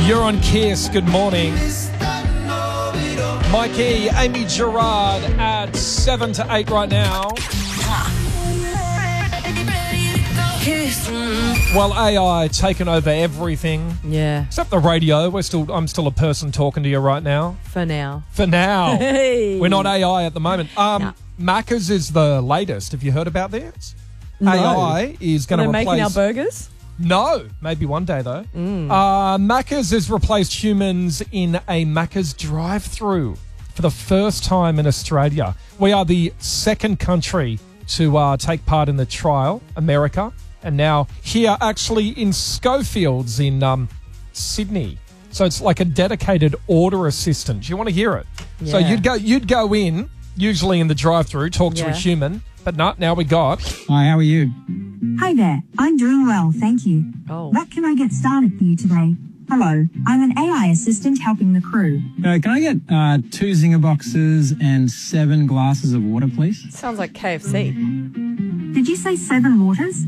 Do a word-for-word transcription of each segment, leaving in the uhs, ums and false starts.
You're on Kiss. Good morning. Mikey, Amy Gerard at seven to eight right now. Well, A I taken over everything. Yeah. Except the radio. We're still. I'm still a person talking to you right now. For now. For now. Hey. We're not A I at the moment. Um, No. Macca's is the latest. Have you heard about this? No. A I is going to Are they replace... making our burgers? No, maybe one day though. Mm. Uh, Macca's has replaced humans in a Macca's drive-through for the first time in Australia. We are the second country to uh, take part in the trial, America, and now here actually in Schofields in um, Sydney. So it's like a dedicated order assistant. Do you want to hear it? So Yeah. you'd go, you'd go in, usually in the drive-through, talk to a Yeah. human, but not now we got. Hi, how are you? Hi there, I'm doing well, thank you. Oh. What can I get started for you today? Hello, I'm an A I assistant helping the crew. Uh, can I get uh, two Zinger boxes and seven glasses of water, please? Sounds like K F C. Did you say seven waters?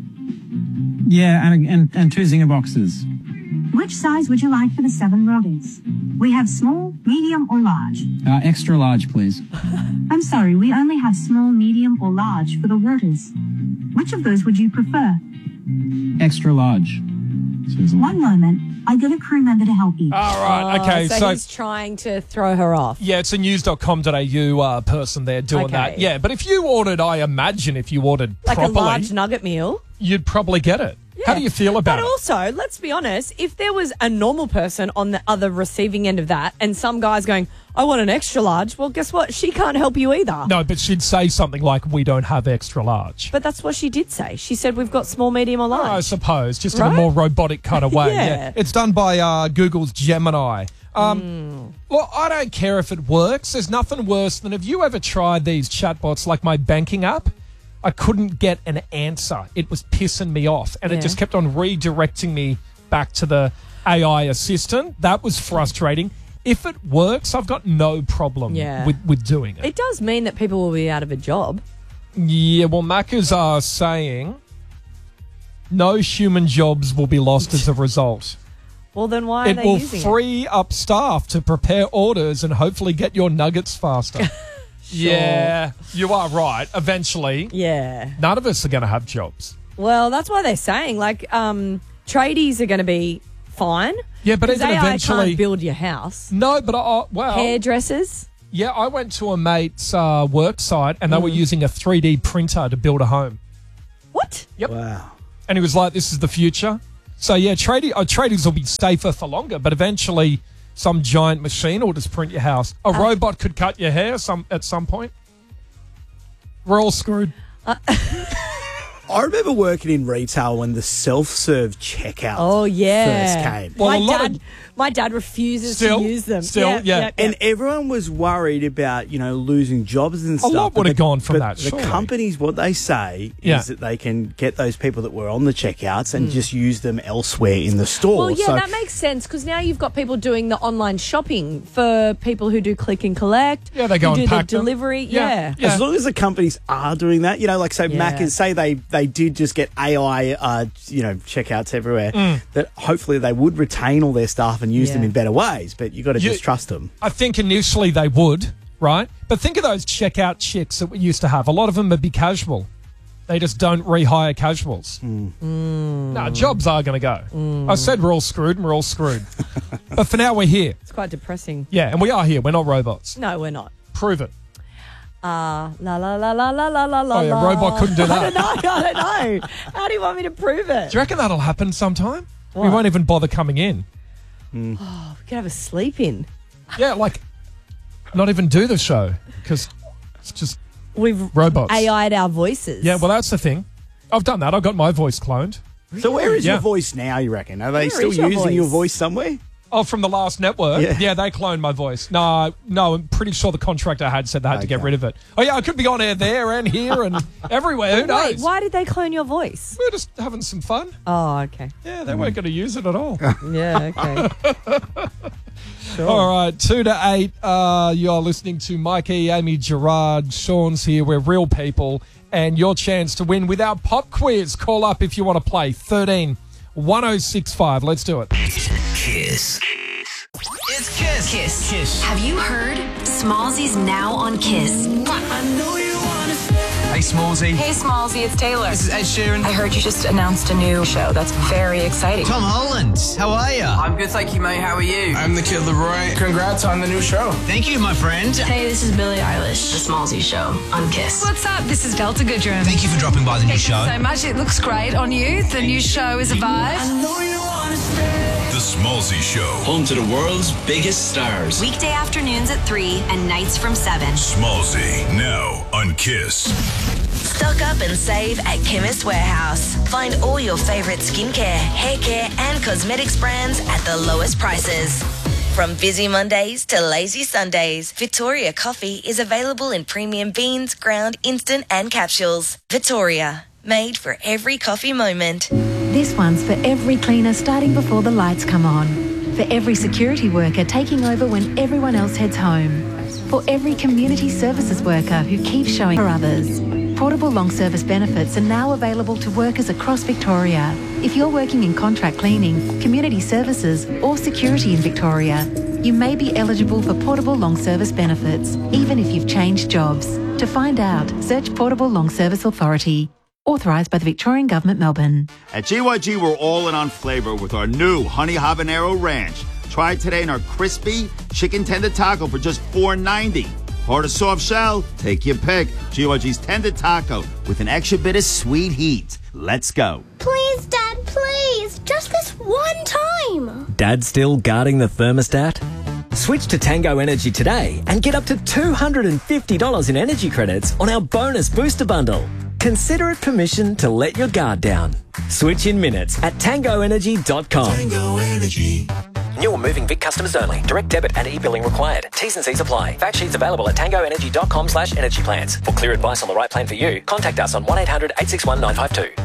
Yeah, and, and, and two Zinger boxes. Which size would you like for the seven waters? We have small, medium, or large. Uh, extra large, please. I'm sorry, we only have small, medium, or large for the waters. Which of those would you prefer? Extra large. One moment, I got a crew member to help you. All right, okay, Oh, so, so... he's trying to throw her off. Yeah, it's a news dot com dot a u uh, person there doing Okay. that. Yeah, but if you ordered, I imagine if you ordered Like properly, a large nugget meal. you'd probably get it. How do you feel about But it? also, let's be honest, if there was a normal person on the other receiving end of that and some guy's going, I want an extra large, well, guess what? She can't help you either. No, but she'd say something like, we don't have extra large. But that's what she did say. She said we've got small, medium, or large. I suppose, just in a Right? more robotic kind of way. Yeah. It's done by uh, Google's Gemini. Um, Mm. Well, I don't care if it works. There's nothing worse than, have you ever tried these chatbots like my banking app? I couldn't get an answer. It was pissing me off. And Yeah. it just kept on redirecting me back to the A I assistant. That was frustrating. If it works, I've got no problem Yeah. with, with doing it. It does mean that people will be out of a job. Yeah, well, Macca's are saying no human jobs will be lost as a result. Well, then why are It they will using free up staff to prepare orders and hopefully get your nuggets faster. Yeah, you are right. Eventually, it? Yeah. none of us are going to have jobs. Well, that's why they're saying, like, um, tradies are going to be fine. Yeah, but 'Cause even A I eventually... can't build your house. No, but I, well... Hairdressers. Yeah, I went to a mate's uh, work site and they were using a three D printer to build a home. What? Yep. Wow. And he was like, this is the future. So, yeah, tradie, uh, tradies will be safer for longer, but eventually some giant machine will just print your house. A Uh. robot could cut your hair some at some point. We're all screwed. I remember working in retail when the self-serve checkout Oh, yeah. first came. Well, my a lot dad, of- my dad refuses Still- to use them. still, yeah. And everyone was worried about, you know, losing jobs and stuff. lot but would have the- gone from but that, The surely. companies, what they say Yeah. is that they can get those people that were on the checkouts and just use them elsewhere in the store. Well, yeah, So that makes sense because now you've got people doing the online shopping for people who do click and collect. Yeah, they go who and do pack the them. delivery. Yeah. Yeah. As long as the companies are doing that, you know, like say Yeah. Mac is say they they did just get A I, uh, you know, checkouts everywhere. That hopefully they would retain all their staff and use them Yeah. in better ways. But you got to You- just trust them. I think initially they would, right? But think of those checkout chicks that we used to have. A lot of them would be casual. They just don't rehire casuals. No, jobs are going to go. I said we're all screwed and we're all screwed. But for now, we're here. It's quite depressing. Yeah, and we are here. We're not robots. No, we're not. Prove it. Uh, la la la la la la la la. Oh, yeah, robot couldn't do I that. don't know. I don't know. How do you want me to prove it? Do you reckon that'll happen sometime? We What? won't even bother coming in. We could have a sleep in. Yeah, like not even do the show because it's just We've robots. A I'd our voices. Yeah, well, that's the thing. I've done that. I've got my voice cloned. So where is Yeah. your voice now, you reckon? Are they Where still is your using your voice? voice somewhere? Oh, from the last network? Yeah. they cloned my voice. No, no, I'm pretty sure the contract I had said they had to get Okay. rid of it. Oh, yeah, I could be on air there and here and everywhere. Who knows? Wait, why did they clone your voice? We're just having some fun. Oh, okay. Yeah, they weren't going to use it at all. Yeah, okay. Sure. All right, two to eight. Uh, you're listening to Mikey, Amy, Gerard, Sean's here. We're real people. And your chance to win with our pop quiz. Call up if you want to play. thirteen one oh six five. Let's do it. Kiss. It's Kiss. Kiss. Kiss. Have you heard? Smallsy's now on Kiss. I know you want to. Hey, Smallsy. Hey, Smallsy, it's Taylor. This is Ed Sheeran. I heard you just announced a new show. That's very exciting. Tom Holland. How are you? I'm good, thank you, mate. How are you? I'm the Kid Leroy. Congrats on the new show. Thank you, my friend. Hey, this is Billie Eilish. The Smallsy Show on Kiss. What's up? This is Delta Goodrum. Thank you for dropping by the new Thank show. you so much. It looks great on you. The new show is a vibe. I know you want to stay. The Smallsy Show. Home to the world's biggest stars. Weekday afternoons at three and nights from seven. Smallsy, now on Kiss. Stock up and save at Chemist Warehouse. Find all your favourite skincare, hair care and cosmetics brands at the lowest prices. From busy Mondays to lazy Sundays, Victoria Coffee is available in premium beans, ground, instant and capsules. Victoria, made for every coffee moment. This one's for every cleaner starting before the lights come on. For every security worker taking over when everyone else heads home. For every community services worker who keeps showing for others. Portable long service benefits are now available to workers across Victoria. If you're working in contract cleaning, community services or security in Victoria, you may be eligible for portable long service benefits, even if you've changed jobs. To find out, search Portable Long Service Authority. Authorised by the Victorian Government, Melbourne. At G Y G, we're all in on flavour with our new Honey Habanero Ranch. Try it today in our crispy chicken tender taco for just four ninety. Hard or soft shell, take your pick. G Y G's tender taco with an extra bit of sweet heat. Let's go. Please, Dad, please. Just this one time. Dad still guarding the thermostat? Switch to Tango Energy today and get up to two hundred fifty dollars in energy credits on our bonus booster bundle. Consider it permission to let your guard down. Switch in minutes at tango energy dot com. Tango Energy. New or moving Vic customers only. Direct debit and e-billing required. T's and C's apply. Fact sheets available at tango energy dot com slash energy plans. For clear advice on the right plan for you, contact us on one eight hundred eight six one nine five two.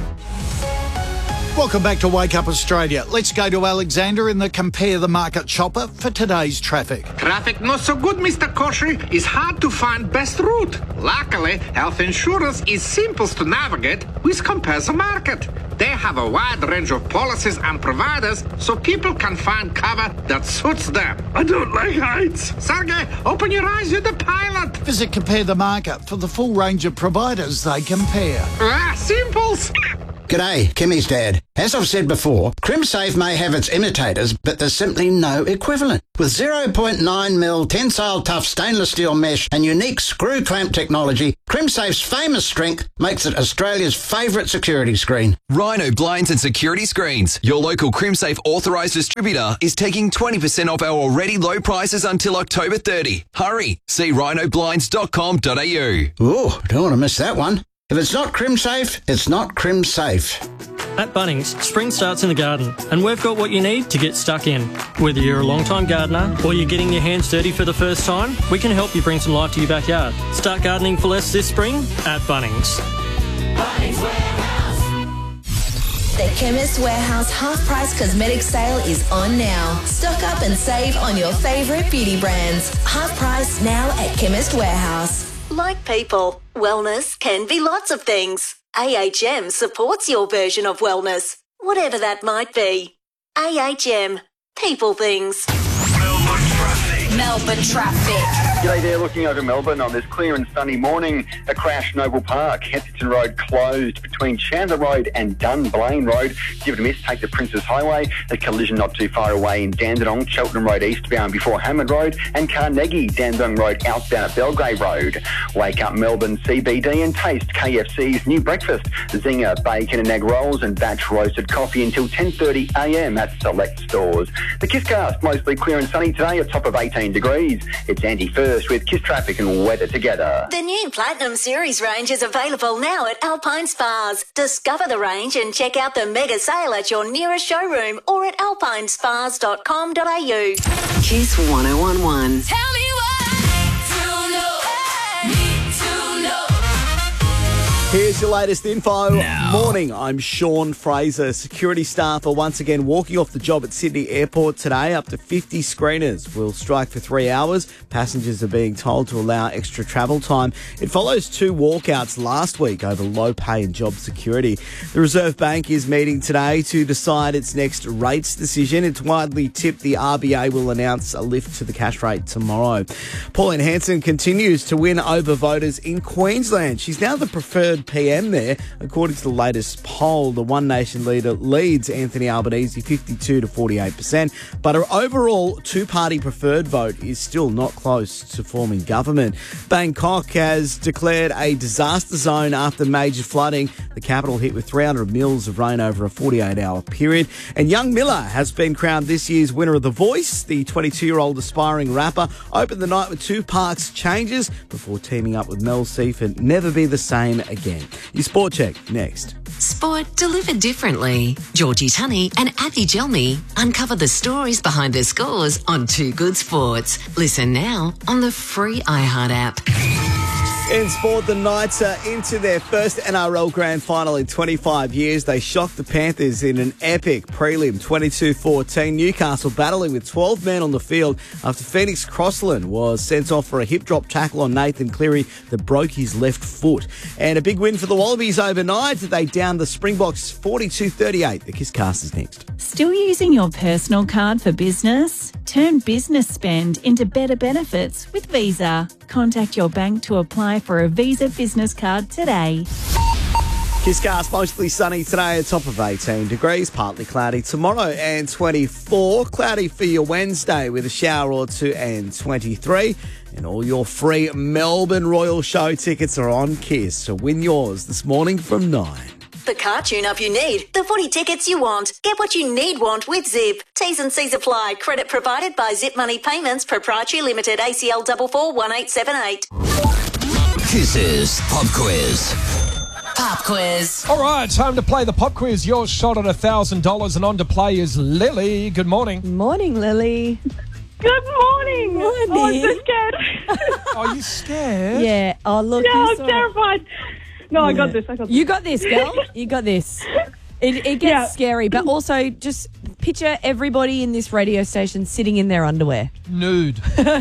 Welcome back to Wake Up Australia. Let's go to Alexander in the Compare the Market Chopper for today's traffic. Traffic not so good, Mister Koshy. It's hard to find best route. Luckily, health insurance is simple to navigate with Compare the Market. They have a wide range of policies and providers so people can find cover that suits them. I don't like heights. Sergey, open your eyes, you're the pilot. Visit Compare the Market for the full range of providers they compare. Ah, simples. G'day, Kimmy's dad. As I've said before, CrimSafe may have its imitators, but there's simply no equivalent. With zero point nine mil tensile tough stainless steel mesh and unique screw clamp technology, CrimSafe's famous strength makes it Australia's favourite security screen. Rhino Blinds and Security Screens, your local CrimSafe authorised distributor, is taking twenty percent off our already low prices until October thirtieth. Hurry! See rhino blinds dot com dot a u. Ooh, don't want to miss that one. If it's not CrimSafe, it's not CrimSafe. At Bunnings, spring starts in the garden, and we've got what you need to get stuck in. Whether you're a long-time gardener or you're getting your hands dirty for the first time, we can help you bring some life to your backyard. Start gardening for less this spring at Bunnings. Bunnings Warehouse. The Chemist Warehouse half-price cosmetic sale is on now. Stock up and save on your favourite beauty brands. Half price now at Chemist Warehouse. Like people, wellness can be lots of things. A H M supports your version of wellness, whatever that might be. A H M, people things. Melbourne traffic. Melbourne traffic. G'day there, looking over Melbourne on this clear and sunny morning. A crash, Noble Park, Heston Road closed between Chandler Road and Dunblane Road. Give it a miss, take the Princes Highway. A collision not too far away in Dandenong, Cheltenham Road eastbound before Hammond Road, and Carnegie, Dandenong Road outbound at Belgrave Road. Wake up Melbourne C B D and taste K F C's new breakfast. Zinger, bacon and egg rolls and batch roasted coffee until ten thirty a m at select stores. The Kisscast, mostly clear and sunny today, a top of eighteen degrees. It's Andy First with Kiss Traffic and weather together. The new Platinum Series range is available now at Alpine Spas. Discover the range and check out the mega sale at your nearest showroom or at alpine spas dot com dot a u. Kiss one oh one one. Tell me what to know, need to know. Here's your latest info. Now. Morning, I'm Sean Fraser. Security staff are once again walking off the job at Sydney Airport today. Up to fifty screeners will strike for three hours. Passengers are being told to allow extra travel time. It follows two walkouts last week over low pay and job security. The Reserve Bank is meeting today to decide its next rates decision. It's widely tipped the R B A will announce a lift to the cash rate tomorrow. Pauline Hanson continues to win over voters in Queensland. She's now the preferred P M there. According to the latest poll, the One Nation leader leads Anthony Albanese fifty-two to forty-eight percent, but her overall two-party preferred vote is still not close to forming government. Bangkok has declared a disaster zone after major flooding. The capital hit with three hundred mils of rain over a forty-eight hour period. And Young Miller has been crowned this year's winner of The Voice. The twenty-two-year-old aspiring rapper opened the night with two Parks changes before teaming up with Mel C for Never Be the Same Again. Your Sport Check next. Sport delivered differently. Georgie Tunney and Athie Gelmi uncover the stories behind the scores on Two Good Sports. Listen now on the free iHeart app. In sport, the Knights are into their first N R L Grand Final in twenty-five years. They shocked the Panthers in an epic prelim, twenty-two fourteen. Newcastle battling with twelve men on the field after Phoenix Crossland was sent off for a hip drop tackle on Nathan Cleary that broke his left foot. And a big win for the Wallabies overnight. They downed the Springboks forty-two thirty-eight. The Kisscast is next. Still using your personal card for business? Turn business spend into better benefits with Visa. Contact your bank to apply for a Visa business card today. Kisscast, mostly sunny today, a top of eighteen degrees, partly cloudy tomorrow and twenty-four. Cloudy for your Wednesday with a shower or two and twenty-three. And all your free Melbourne Royal Show tickets are on Kiss, so win yours this morning from nine. The car tune-up you need, the footy tickets you want. Get what you need want with Zip. T's and C's apply. Credit provided by Zip Money Payments, Proprietary Limited, A C L four four one eight seven eight. Kiss's Pop Quiz. Pop quiz. All right, time to play the pop quiz. Your shot at one thousand dollars, and on to play is Lily. Good morning. Morning, Lily. Good morning. Morning. Oh, I'm so scared. Are you scared? Yeah. Oh, look. Yeah, I'm saw- terrified. No, Yeah. I got this. I got this. You got this, girl. You got this. It, it gets Yeah. scary, but also just picture everybody in this radio station sitting in their underwear. Nude.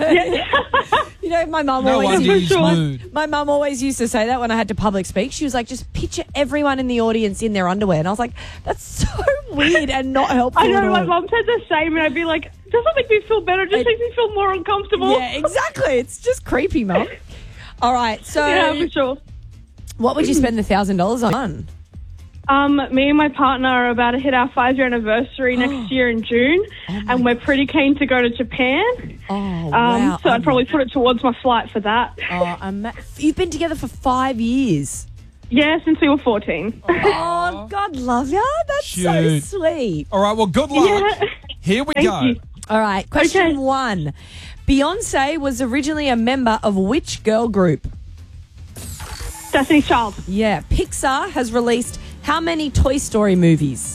You know, my mum No always wonder used he's my, nude. my mum always used to say that when I had to public speak. She was like, just picture everyone in the audience in their underwear. And I was like, that's so weird and not helpful I know, at all. my mum said the same, and I'd be like, doesn't make me feel better, it just I- makes me feel more uncomfortable. Yeah, exactly. It's just creepy, mum. All right, so Yeah, for sure. what would you spend the one thousand dollars on? Um, me and my partner are about to hit our five-year anniversary next year in June, and we're pretty keen to go to Japan. Oh, Um, wow. so I'd probably put it towards my flight for that. Oh, ama- you've been together for five years. Yeah, since we were fourteen. Oh, God love ya. That's Cute. so sweet. All right, well, good luck. Yeah. Here we Thank go. you. All right, question Okay. one. Beyonce was originally a member of which girl group? Destiny's Child. Yeah, Pixar has released how many Toy Story movies?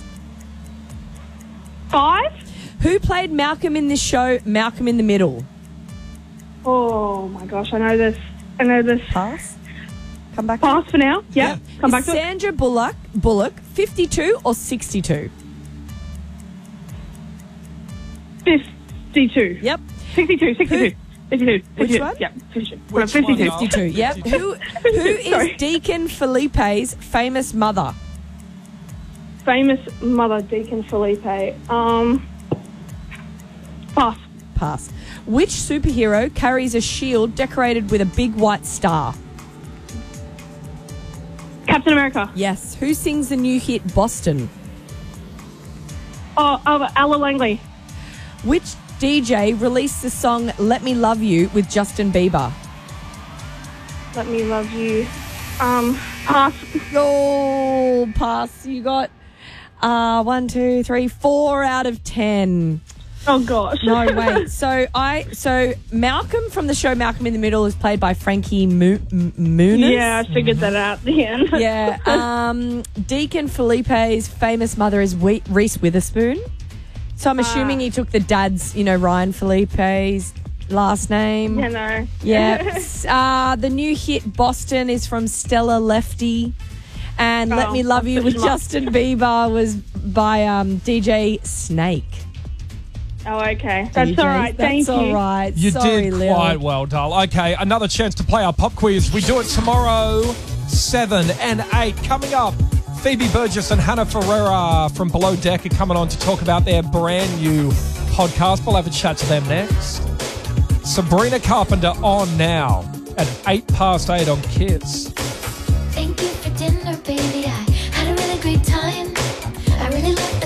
Five? Who played Malcolm in this show, Malcolm in the Middle? Oh, my gosh, I know this. I know this. Pass? Come back. Pass for now. Yeah, come back Is to it. Sandra Bullock, Bullock, fifty-two or sixty-two? fifty-two. Yep. sixty-two, sixty-two. fifty-two. Which fifty-two. one? Yeah, fifty-two. Which fifty-two. one, y'all? fifty-two, yep. Who, who is Sorry. Deacon Felipe's famous mother? Famous mother, Deacon Felipe. Um, pass. Pass. Which superhero carries a shield decorated with a big white star? Captain America. Yes. Who sings the new hit Boston? Oh, uh, Ella Langley. Which D J released the song Let Me Love You with Justin Bieber? Let me love you. Um, pass. Oh, pass. You got uh, one, two, three, four out of ten. Oh gosh. No, wait. So I, so Malcolm from the show Malcolm in the Middle is played by Frankie Mo- M- Muniz. Yeah, I figured that out at the end. Yeah. Um, Deacon Felipe's famous mother is we- Reese Witherspoon. So I'm assuming Ah. he took the dad's, you know, Ryan Felipe's last name. Yeah, no. Yeah. uh, the new hit Boston is from Stella Lefty. And Let Oh, Me Love I'll You with switch them up. Justin Bieber was by um, D J Snake. Oh, okay. That's D J, all right. Thank That's you. all right. You Sorry, did Lil. quite well, doll. Okay, another chance to play our pop quiz. We do it tomorrow, seven and eight. Coming up, Phoebe Burgess and Hannah Ferreira from Below Deck are coming on to talk about their brand new podcast. We'll have a chat to them next. Sabrina Carpenter on now at eight past eight on Kiss. Thank you